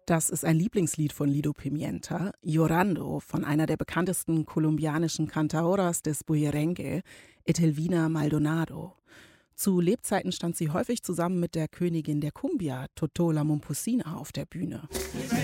Das ist ein Lieblingslied von Lido Pimienta, Llorando, von einer der bekanntesten kolumbianischen Cantaoras des Bullerengue, Etelvina Maldonado. Zu Lebzeiten stand sie häufig zusammen mit der Königin der Cumbia, Totó la Momposina, auf der Bühne.